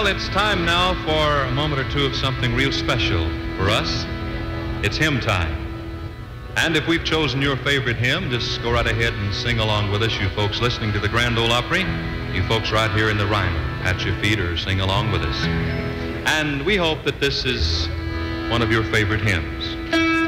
Well, it's time now for a moment or two of something real special for us. It's hymn time. And if we've chosen your favorite hymn, just go right ahead and sing along with us, you folks listening to the Grand Ole Opry, you folks right here in the Rhino. Pat your feet or sing along with us. And we hope that this is one of your favorite hymns.